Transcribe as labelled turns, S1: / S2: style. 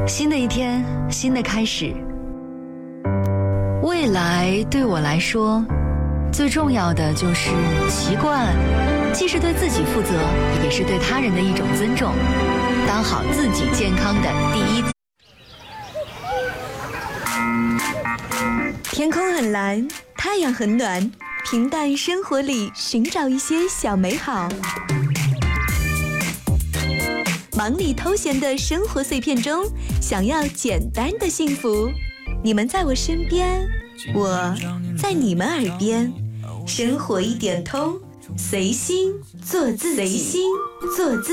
S1: 新的一天，新的开始。未来对我来说，最重要的就是习惯，既是对自己负责，也是对他人的一种尊重，当好自己健康的第一。
S2: 天空很蓝，太阳很暖，平淡生活里寻找一些小美好。忙里偷闲的生活碎片中，想要简单的幸福。你们在我身边，我在你们耳边，生活一点通，随心做自己。